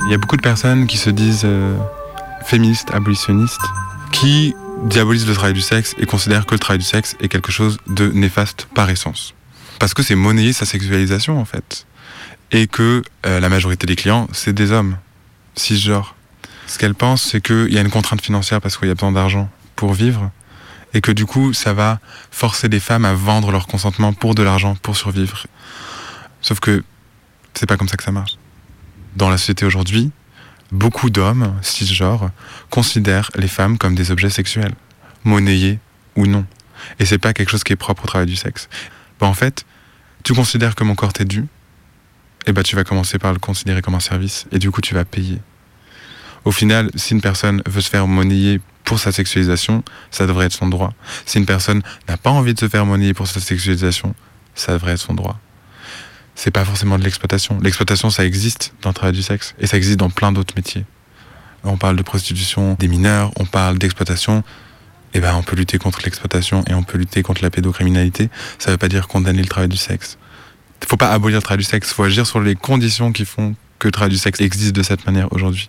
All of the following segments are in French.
Il y a beaucoup de personnes qui se disent féministes, abolitionnistes, qui diabolisent le travail du sexe et considèrent que le travail du sexe est quelque chose de néfaste par essence. Parce que c'est monnayer sa sexualisation en fait. Et que la majorité des clients, c'est des hommes, cisgenres. Ce qu'elles pensent, c'est qu'il y a une contrainte financière parce qu'il y a besoin d'argent pour vivre. Et que du coup, ça va forcer les femmes à vendre leur consentement pour de l'argent, pour survivre. Sauf que c'est pas comme ça que ça marche. Dans la société aujourd'hui, beaucoup d'hommes cisgenres considèrent les femmes comme des objets sexuels, monnayés ou non. Et c'est pas quelque chose qui est propre au travail du sexe. En fait, tu considères que mon corps t'est dû, et tu vas commencer par le considérer comme un service, et du coup tu vas payer. Au final, si une personne veut se faire monnayer pour sa sexualisation, ça devrait être son droit. Si une personne n'a pas envie de se faire monnayer pour sa sexualisation, ça devrait être son droit. C'est pas forcément de l'exploitation. L'exploitation, ça existe dans le travail du sexe, et ça existe dans plein d'autres métiers. On parle de prostitution des mineurs, on parle d'exploitation. On peut lutter contre l'exploitation et on peut lutter contre la pédocriminalité. Ça veut pas dire condamner le travail du sexe. Il faut pas abolir le travail du sexe, il faut agir sur les conditions qui font que le travail du sexe existe de cette manière aujourd'hui.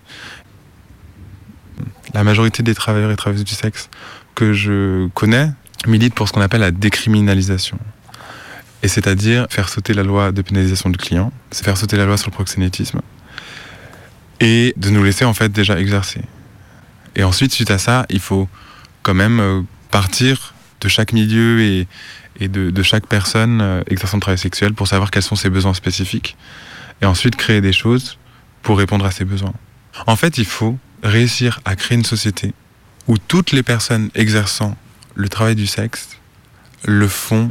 La majorité des travailleurs et travailleuses du sexe que je connais militent pour ce qu'on appelle la décriminalisation. Et c'est-à-dire faire sauter la loi de pénalisation du client, c'est faire sauter la loi sur le proxénétisme et de nous laisser en fait déjà exercer. Et ensuite, suite à ça, il faut quand même partir de chaque milieu et de chaque personne exerçant le travail sexuel pour savoir quels sont ses besoins spécifiques et ensuite créer des choses pour répondre à ses besoins. En fait, il faut réussir à créer une société où toutes les personnes exerçant le travail du sexe le font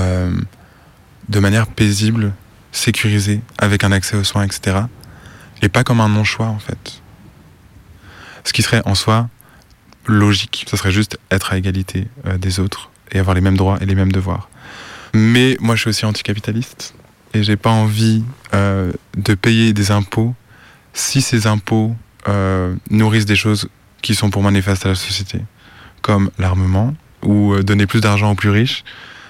de manière paisible, sécurisée, avec un accès aux soins, etc. Et pas comme un non-choix, en fait. Ce qui serait en soi logique, ce serait juste être à égalité des autres et avoir les mêmes droits et les mêmes devoirs. Mais moi, je suis aussi anticapitaliste et j'ai pas envie de payer des impôts si ces impôts nourrissent des choses qui sont pour moi néfastes à la société, comme l'armement ou donner plus d'argent aux plus riches.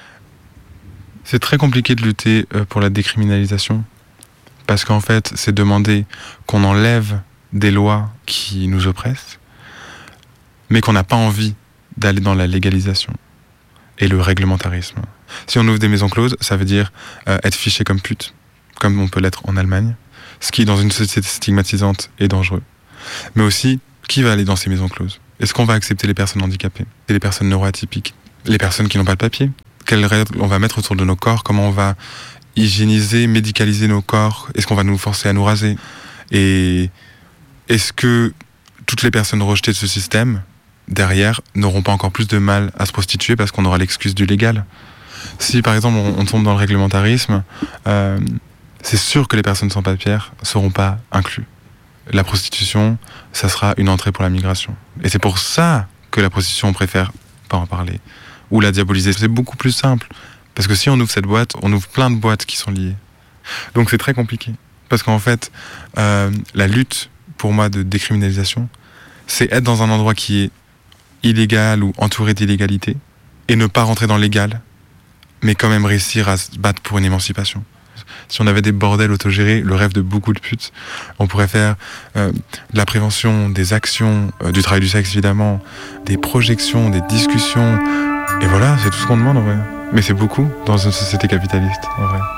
C'est très compliqué de lutter pour la décriminalisation parce qu'en fait, c'est demander qu'on enlève des lois qui nous oppressent, mais qu'on n'a pas envie d'aller dans la légalisation et le réglementarisme. Si on ouvre des maisons closes, ça veut dire être fiché comme pute, comme on peut l'être en Allemagne, ce qui, dans une société stigmatisante, est dangereux. Mais aussi, qui va aller dans ces maisons closes ? Est-ce qu'on va accepter les personnes handicapées, et les personnes neuroatypiques, les personnes qui n'ont pas de papier ? Quelles règles on va mettre autour de nos corps ? Comment on va hygiéniser, médicaliser nos corps ? Est-ce qu'on va nous forcer à nous raser ? Et est-ce que toutes les personnes rejetées de ce système, derrière, n'auront pas encore plus de mal à se prostituer parce qu'on aura l'excuse du légal ? Si, par exemple, on tombe dans le réglementarisme, c'est sûr que les personnes sans papier ne seront pas incluses. La prostitution, ça sera une entrée pour la migration. Et c'est pour ça que la prostitution, on préfère pas en parler. Ou la diaboliser. C'est beaucoup plus simple. Parce que si on ouvre cette boîte, on ouvre plein de boîtes qui sont liées. Donc c'est très compliqué. Parce qu'en fait, la lutte, pour moi, de décriminalisation, c'est être dans un endroit qui est illégal ou entouré d'illégalité, et ne pas rentrer dans le légal, mais quand même réussir à se battre pour une émancipation. Si on avait des bordels autogérés, le rêve de beaucoup de putes, on pourrait faire de la prévention, des actions, du travail du sexe évidemment, des projections, des discussions, et voilà, c'est tout ce qu'on demande en vrai. Mais c'est beaucoup dans une société capitaliste en vrai.